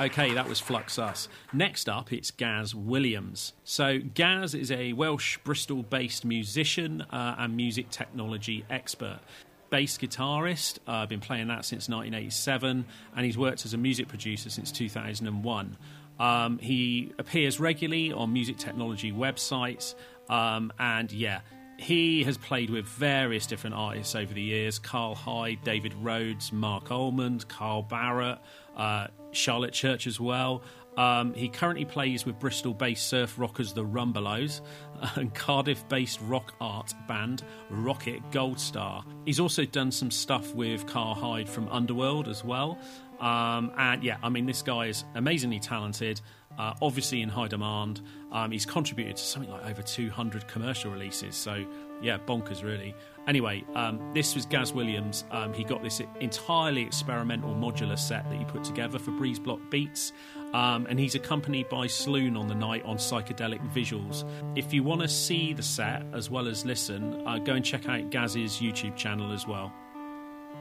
Okay, that was Flux Us. Next up, it's Gaz Williams. So Gaz is a Welsh, Bristol-based musician and music technology expert. Bass guitarist, been playing that since 1987, and he's worked as a music producer since 2001. He appears regularly on music technology websites, and he has played with various different artists over the years: Carl Hyde, David Rhodes, Mark Almond, Carl Barrett, Charlotte Church as well. He currently plays with Bristol-based surf rockers The Rumbelows and Cardiff-based rock art band Rocket Goldstar. He's also done some stuff with Carl Hyde from Underworld as well. This guy is amazingly talented, obviously in high demand. He's contributed to something like over 200 commercial releases, so yeah, bonkers really. Anyway, this was Gaz Williams. He got this entirely experimental modular set that he put together for Breeze Block Beats, and he's accompanied by Sloon on the night on psychedelic visuals. If you want to see the set as well as listen, go and check out Gaz's YouTube channel as well.